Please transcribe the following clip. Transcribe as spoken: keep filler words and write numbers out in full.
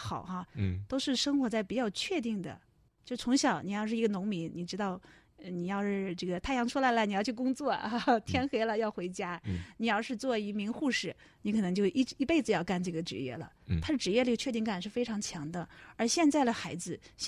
好哈， 嗯， 都是生活在比较确定的。就从小你要是一个农民，你知道。你要是这个太阳出来了，你要去工作啊，天黑了要回家。 嗯、 你要是做一名护士，你可能就一一辈子要干这个职业了。 嗯， 他的职业这个确定感是非常强的。而现在的孩子。